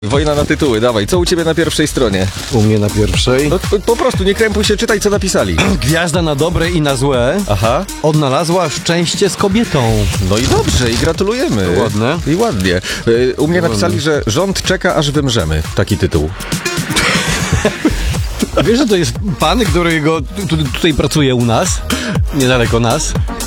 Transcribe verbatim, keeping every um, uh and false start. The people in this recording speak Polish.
Wojna na tytuły, dawaj, co u ciebie na pierwszej stronie? U mnie na pierwszej. No po, po prostu, nie krępuj się, czytaj co napisali. Gwiazda na dobre i na złe Aha. odnalazła szczęście z kobietą. No i dobrze, i gratulujemy. To ładne. I ładnie. Y, U mnie To napisali, ładne. że rząd czeka, aż wymrzemy. Taki tytuł. Wiesz, że to jest pan, który go tu, tutaj pracuje u nas, niedaleko nas?